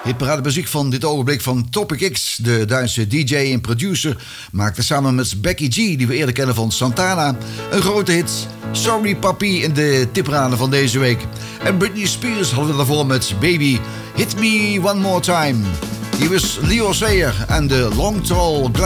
Hitparade-muziek van dit ogenblik van Topic X, de Duitse DJ en producer, maakte samen met Becky G, die we eerder kennen van Santana, een grote hit, Sorry Papi, in de tipparade van deze week. En Britney Spears hadden we daarvoor met Baby, Hit Me One More Time. Hier is Leo Sayer en de Long Tall Glass.